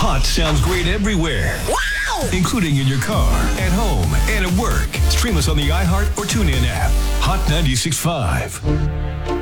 Hot sounds great everywhere. Wow! Including in your car, at home, and at work. Stream us on the iHeart or TuneIn app. Hot 96.5.